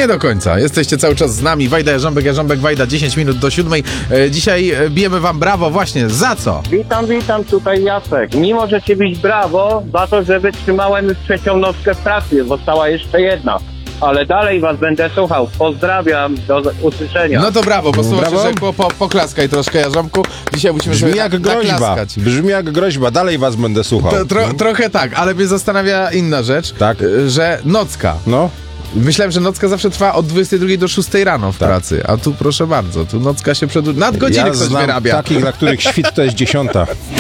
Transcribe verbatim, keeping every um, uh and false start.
Nie do końca. Jesteście cały czas z nami. Wajda, Jarząbek, Jarząbek, Wajda, dziesięć minut do siódmej. E, dzisiaj bijemy wam brawo właśnie. Za co? Witam, witam, tutaj Jacek. Mimo, że ci bić brawo za to, że wytrzymałem już trzecią nockę w pracy. Została jeszcze jedna. Ale dalej was będę słuchał. Pozdrawiam, do usłyszenia. No to brawo, bo słowo się Brawo. rzekło, po, poklaskaj troszkę, Jarząbku. Dzisiaj musimy Brzmi sobie jak na- groźba. naklaskać. Brzmi jak groźba. Dalej was będę słuchał. To, tro, trochę tak, ale mnie zastanawia inna rzecz, Tak. że nocka. No. Myślałem, że nocka zawsze trwa od dwudziestej drugiej do szóstej rano w Tak. pracy, a tu proszę bardzo, tu nocka się przedłuża. Nadgodziny Ja ktoś znam wyrabia. takich, dla których świt to jest dziesiąta.